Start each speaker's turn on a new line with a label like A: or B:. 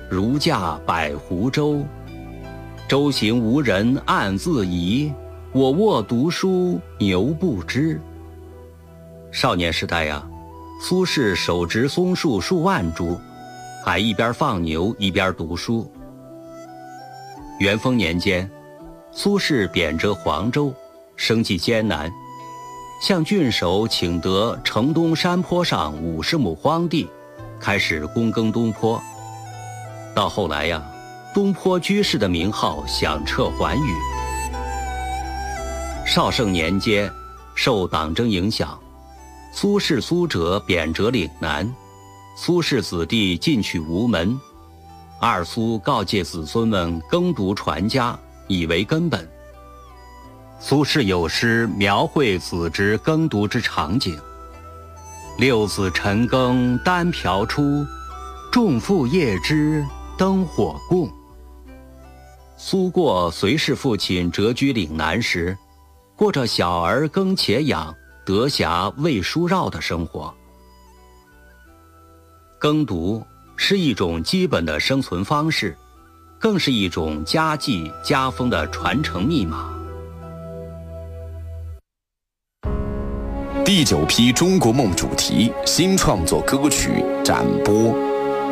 A: 如驾百湖舟。舟行无人暗自疑，我卧读书牛不知。少年时代呀，苏轼手植松树数万株，还一边放牛一边读书。元丰年间，苏轼贬谪黄州，生计艰难，向郡守请得城东山坡上50亩荒地，开始躬耕东坡。到后来呀，东坡居士的名号响彻寰宇。绍圣年间，受党争影响，苏轼、苏辙贬谪岭南，苏氏子弟进取无门，二苏告诫子孙们耕读传家，以为根本。苏轼有诗描绘子之耕读之场景：六子晨耕单瓢出，众父夜织灯火供。苏过随侍父亲谪居岭南时，过着小儿耕且养，得暇喂书绕的生活。耕读是一种基本的生存方式，更是一种家计家风的传承密码。
B: 第9批中国梦主题新创作歌曲展播。